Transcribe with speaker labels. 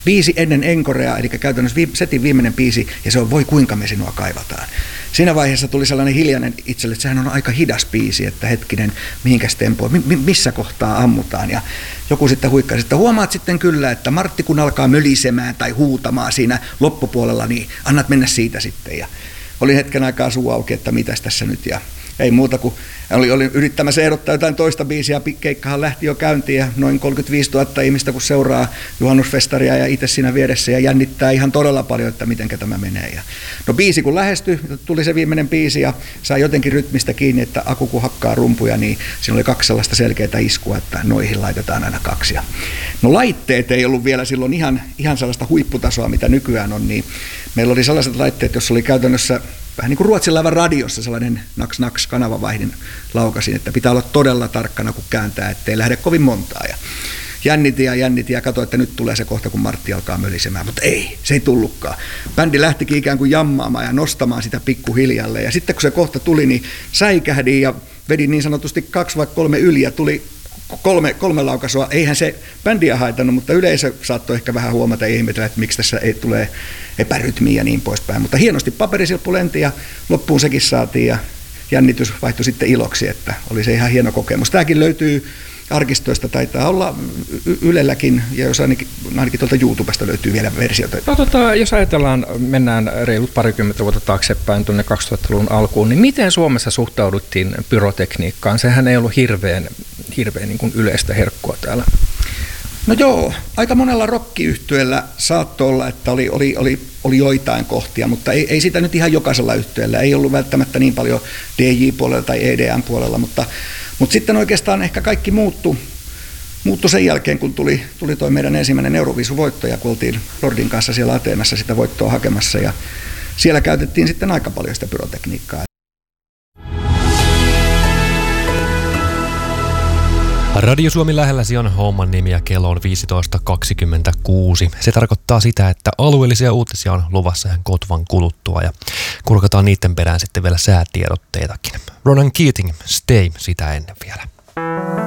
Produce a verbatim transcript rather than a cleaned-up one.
Speaker 1: Biisi ennen enkorea, eli käytännössä setin viimeinen biisi, ja se on Voi kuinka me sinua kaivataan. Siinä vaiheessa tuli sellainen hiljainen itselle, että sehän on aika hidas biisi, että hetkinen, mihinkäs tempoa, mi- missä kohtaa ammutaan. Ja joku sitten huikkasi, että huomaat sitten kyllä, että Martti kun alkaa mölisemään tai huutamaan siinä loppupuolella, niin annat mennä siitä sitten. Ja oli hetken aikaa suu auki, että mitäs tässä nyt, ja ei muuta kuin oli, oli yrittämässä ehdottaa jotain toista biisiä, keikkahan lähti jo käyntiin ja noin kolmekymmentäviisituhatta ihmistä kun seuraa juhannusfestaria ja itse siinä vieressä ja jännittää ihan todella paljon, että mitenkä tämä menee. Ja no biisi kun lähestyi, tuli se viimeinen biisi ja sai jotenkin rytmistä kiinni, että Aku kun hakkaa rumpuja, niin siinä oli kaksi sellaista selkeää iskua, että noihin laitetaan aina kaksi. Ja no laitteet ei ollut vielä silloin ihan, ihan sellaista huipputasoa, mitä nykyään on, niin meillä oli sellaiset laitteet, joissa oli käytännössä vähän niin kuin Ruotsin laivan radiossa sellainen naks-naks kanavavaihdin laukasin, että pitää olla todella tarkkana, kun kääntää, ettei lähde kovin montaa. Ja jännitin ja jännitin ja katsoin, että nyt tulee se kohta, kun Martti alkaa mölisemään, mutta ei, se ei tullutkaan. Bändi lähtikin ikään kuin jammaamaan ja nostamaan sitä pikkuhiljalle. Ja sitten kun se kohta tuli, niin säikähdin ja vedin niin sanotusti kaksi vai kolme yli ja tuli kolme, kolme laukaisua. Eihän se bändiä haitannut, mutta yleisö saattoi ehkä vähän huomata ja ihmetellä, että miksi tässä ei tule epärytmiä ja niin poispäin. Mutta hienosti paperisilppu lenti ja loppuun sekin saatiin ja jännitys vaihtui sitten iloksi, että oli se ihan hieno kokemus. Tämäkin löytyy arkistoista, taitaa olla Ylelläkin ja jos ainakin, ainakin tuolta YouTubesta löytyy vielä versioita.
Speaker 2: No, tota, jos ajatellaan, mennään reilut parikymmentä vuotta taaksepäin tuonne kaksituhattaluvun alkuun, niin miten Suomessa suhtauduttiin pyrotekniikkaan? Sehän ei ollut hirveän, hirveän niin kuin yleistä herkkua täällä.
Speaker 1: No joo, aika monella rock-yhtyeellä saattoi olla, että oli, oli, oli, oli joitain kohtia, mutta ei, ei sitä nyt ihan jokaisella yhtyeellä. Ei ollut välttämättä niin paljon D J-puolella tai E D M-puolella, mutta, mutta sitten oikeastaan ehkä kaikki muuttui, muuttui sen jälkeen, kun tuli, tuli toi meidän ensimmäinen Euroviisu-voitto ja kun oltiin Lordin kanssa siellä Ateenassa sitä voittoa hakemassa ja siellä käytettiin sitten aika paljon sitä pyrotekniikkaa.
Speaker 3: Radio Suomi lähelläsi on homman nimi ja kello on viisitoista kaksikymmentäkuusi. Se tarkoittaa sitä, että alueellisia uutisia on luvassa ihan kotvan kuluttua ja kurkataan niiden perään sitten vielä säätiedotteitakin. Ronan Keating, Stay sitä ennen vielä.